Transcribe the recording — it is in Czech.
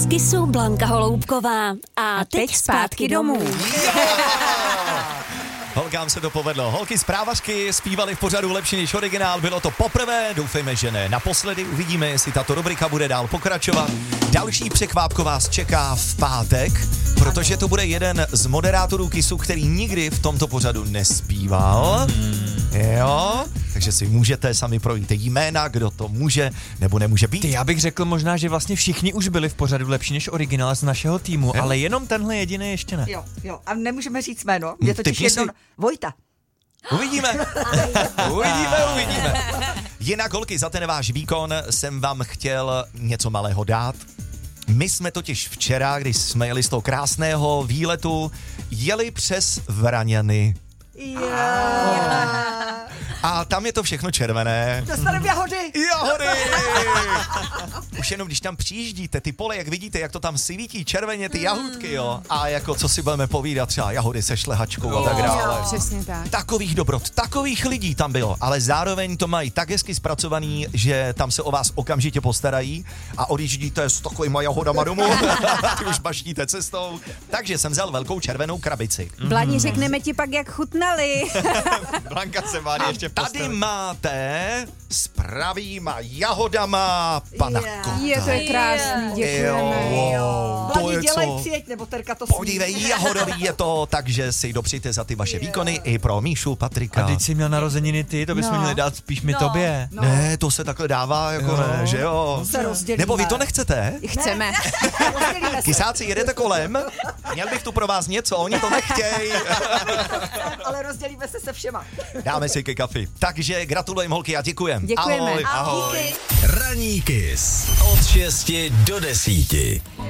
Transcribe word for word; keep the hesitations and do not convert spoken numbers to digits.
Z Kisu Blanka Holoubková. A teď zpátky domů. Holkám se to povedlo. Holky z Právařky zpívaly v pořadu lepší než originál. Bylo to poprvé, doufejme, že ne naposledy. Uvidíme, jestli tato rubrika bude dál pokračovat. Další překvápko vás čeká v pátek, protože to bude jeden z moderátorů Kisu, který nikdy v tomto pořadu nespíval. Jo, takže si můžete sami projít jména, kdo to může nebo nemůže být. Ty, já bych řekl možná, že vlastně všichni už byli v pořadu lepší než originál z našeho týmu, jo. Ale jenom tenhle jediný ještě ne. Jo, jo, a nemůžeme říct jméno. Je totiž jedno... Si... Vojta. Uvidíme. uvidíme, uvidíme. Jinak, holky, za ten váš výkon jsem vám chtěl něco malého dát. My jsme totiž včera, když jsme jeli z toho krásného výletu, jeli přes Vraňany. Yeah. A tam je to všechno červené. Dostaneme jahody. Jahody! Už jenom když tam přijíždíte, ty pole, jak vidíte, jak to tam svítí červeně, ty jahůdky, jo. A jako co si budeme povídat, třeba jahody se šlehačkou a tak dále. Přesně tak. Takových dobrot, takových lidí tam bylo, ale zároveň to mají tak hezky zpracovaný, že tam se o vás okamžitě postarají a odjíždíte s takovýma jahodama domů. Ty už baštíte cestou. Takže jsem vzal velkou červenou krabici. Blani, řekneme ti pak, jak chutnali. Blanka se má ještě postavit. Tady máte s pravýma jahodama pana Yeah. Kota. Je, to je krásný, děkujeme. Jo, to Blani, je dělej, co? přijeď, nebo Terka to smí. Podívej, jahodový je to, takže si dopřijte za ty vaše výkony i pro Míšu, Patrika. A teď jsi měl narozeniny ty, to bychom No. měli dát spíš my No. tobě. No. Ne, to se takhle dává, jako Jo. ne, že jo? Se rozdělíme. Nebo vy to nechcete? Chceme. Rozdělíme se. Kysáci, jedete kolem? Měl bych tu pro vás něco, oni to nechtějí. Ale rozdělíme se se všema. Dáme si ke kafi. Takže gratulujeme, holky, a děkujem. Děkujeme. Ahoj, ahoj. Díky. Ranní Kiss od šesti do desíti.